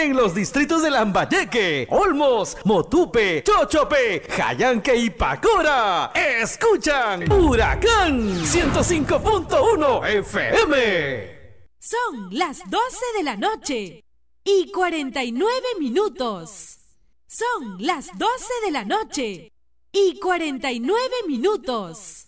en los distritos de Lambayeque, Olmos, Motupe, Chochope, Jayanque y Pacora. Escuchan Huracán 105.1 FM. Son las 12 de la noche y 49 minutos. Son las 12 de la noche y 49 minutos.